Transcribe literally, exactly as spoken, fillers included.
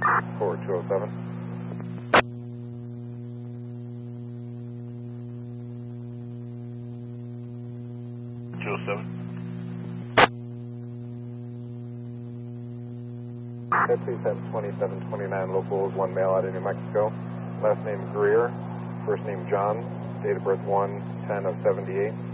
Forward two oh seven. two oh seven. Please have twenty-seven twenty-nine locals, one male out of New Mexico. Last name Greer, first name John, date of birth one ten of seventy-eight.